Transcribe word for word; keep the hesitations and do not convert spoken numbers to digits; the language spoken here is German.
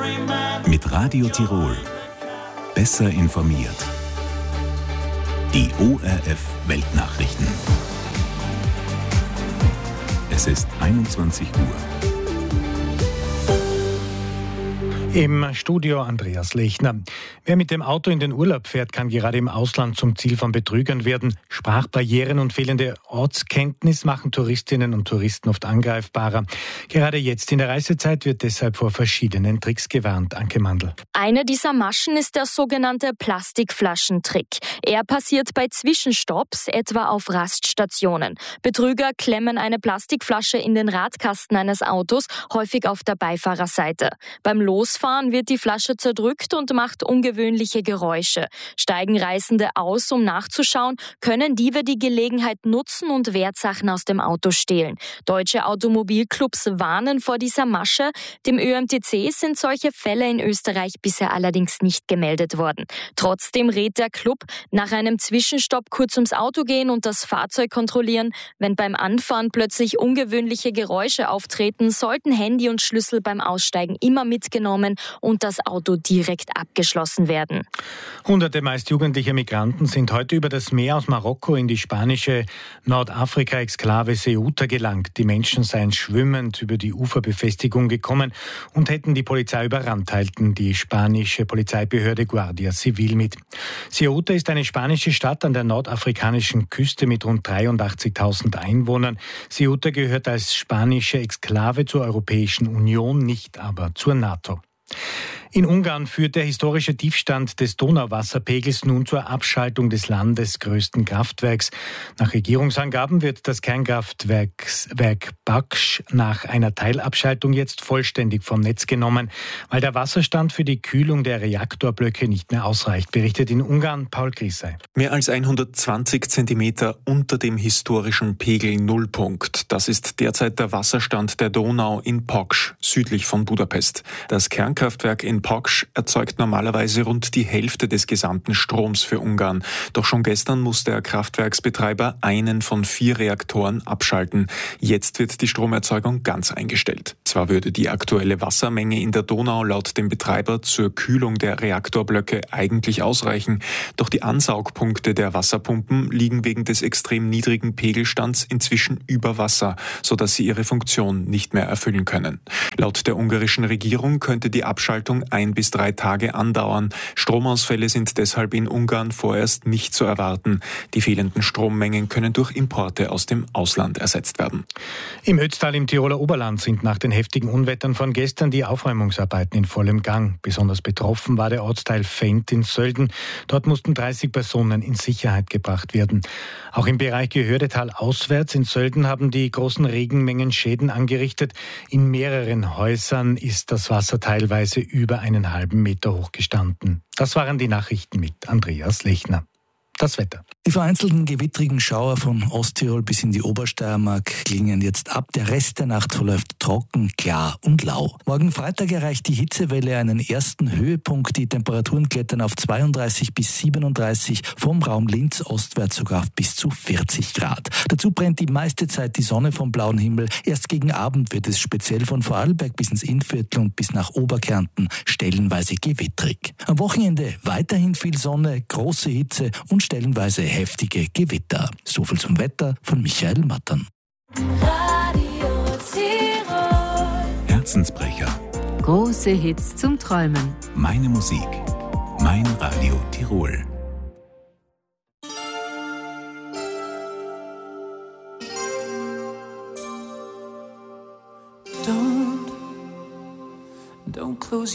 Mit Radio Tirol. Besser informiert. Die O R F Weltnachrichten. Es ist einundzwanzig Uhr. Im Studio Andreas Lechner. Wer mit dem Auto in den Urlaub fährt, kann gerade im Ausland zum Ziel von Betrügern werden. Sprachbarrieren und fehlende Ortskenntnis machen Touristinnen und Touristen oft angreifbarer. Gerade jetzt in der Reisezeit wird deshalb vor verschiedenen Tricks gewarnt. Anke Mandl. Eine dieser Maschen ist der sogenannte Plastikflaschentrick. Er passiert bei Zwischenstopps, etwa auf Raststationen. Betrüger klemmen eine Plastikflasche in den Radkasten eines Autos, häufig auf der Beifahrerseite. Beim Losfahren wird die Flasche zerdrückt und macht ungewöhnliche Geräusche. Steigen Reisende aus, um nachzuschauen, können Diebe die Gelegenheit nutzen und Wertsachen aus dem Auto stehlen. Deutsche Automobilclubs warnen vor dieser Masche. Dem Ö M T C sind solche Fälle in Österreich bisher allerdings nicht gemeldet worden. Trotzdem rät der Club, nach einem Zwischenstopp kurz ums Auto gehen und das Fahrzeug kontrollieren. Wenn beim Anfahren plötzlich ungewöhnliche Geräusche auftreten, sollten Handy und Schlüssel beim Aussteigen immer mitgenommen und das Auto direkt abgeschlossen werden. Hunderte meist jugendliche Migranten sind heute über das Meer aus Marokko in die spanische Nordafrika-Exklave Ceuta gelangt. Die Menschen seien schwimmend über die Uferbefestigung gekommen und hätten die Polizei überrannt, teilten die spanische Polizeibehörde Guardia Civil mit. Ceuta ist eine spanische Stadt an der nordafrikanischen Küste mit rund dreiundachtzigtausend Einwohnern. Ceuta gehört als spanische Exklave zur Europäischen Union, nicht aber zur NATO. In Ungarn führt der historische Tiefstand des Donauwasserpegels nun zur Abschaltung des landesgrößten Kraftwerks. Nach Regierungsangaben wird das Kernkraftwerk Werk Baksch nach einer Teilabschaltung jetzt vollständig vom Netz genommen, weil der Wasserstand für die Kühlung der Reaktorblöcke nicht mehr ausreicht, berichtet in Ungarn Paul Grissey. Mehr als hundertzwanzig Zentimeter unter dem historischen Pegel Nullpunkt. Das ist derzeit der Wasserstand der Donau in Paks, südlich von Budapest. Das Kernkraftwerk in Paks erzeugt normalerweise rund die Hälfte des gesamten Stroms für Ungarn. Doch schon gestern muss der Kraftwerksbetreiber einen von vier Reaktoren abschalten. Jetzt wird die Stromerzeugung ganz eingestellt. Zwar würde die aktuelle Wassermenge in der Donau laut dem Betreiber zur Kühlung der Reaktorblöcke eigentlich ausreichen, doch die Ansaugpunkte der Wasserpumpen liegen wegen des extrem niedrigen Pegelstands inzwischen über Wasser, sodass sie ihre Funktion nicht mehr erfüllen können. Laut der ungarischen Regierung könnte die Abschaltung ein bis drei Tage andauern. Stromausfälle sind deshalb in Ungarn vorerst nicht zu erwarten. Die fehlenden Strommengen können durch Importe aus dem Ausland ersetzt werden. Im Ötztal im Tiroler Oberland sind nach den heftigen Unwettern von gestern die Aufräumungsarbeiten in vollem Gang. Besonders betroffen war der Ortsteil Fendt in Sölden. Dort mussten dreißig Personen in Sicherheit gebracht werden. Auch im Bereich Gehördetal auswärts in Sölden haben die großen Regenmengen Schäden angerichtet. In mehreren Häusern ist das Wasser teilweise über einen halben Meter hoch gestanden. Das waren die Nachrichten mit Andreas Lechner. Das Wetter. Die vereinzelten gewittrigen Schauer von Osttirol bis in die Obersteiermark klingen jetzt ab. Der Rest der Nacht verläuft trocken, klar und lau. Morgen Freitag erreicht die Hitzewelle einen ersten Höhepunkt. Die Temperaturen klettern auf zweiunddreißig bis siebenunddreißig, vom Raum Linz ostwärts sogar auf bis zu vierzig Grad. Dazu brennt die meiste Zeit die Sonne vom blauen Himmel. Erst gegen Abend wird es speziell von Vorarlberg bis ins Innviertel und bis nach Oberkärnten stellenweise gewittrig. Am Wochenende weiterhin viel Sonne, große Hitze und stellenweise heftige Gewitter. So viel zum Wetter von Michael Mattern. Radio Tirol. Herzensbrecher. Große Hits zum Träumen. Meine Musik. Mein Radio Tirol. Don't, don't close